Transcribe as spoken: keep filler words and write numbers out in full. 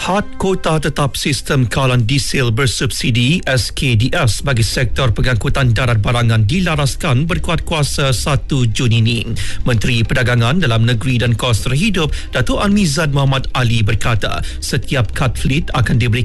Had Kota Tetap Sistem Kawalan Diesel Bersubsidi S K D S bagi sektor pengangkutan darat barangan dilaraskan berkuat kuasa satu Jun ini. Menteri Perdagangan Dalam Negeri dan Kos Terhidup Datuk Amizad Muhammad Ali berkata setiap kad fleet akan diberi